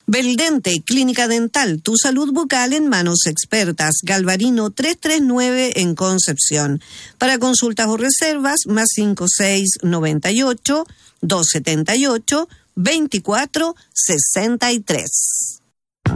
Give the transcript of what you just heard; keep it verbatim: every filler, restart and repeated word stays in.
Beldente, Clínica Dental, tu salud bucal en manos expertas. Galvarino trescientos treinta y nueve en Concepción. Para consultas o reservas, más cinco seis nueve ocho, dos siete ocho, dos cuatro seis tres.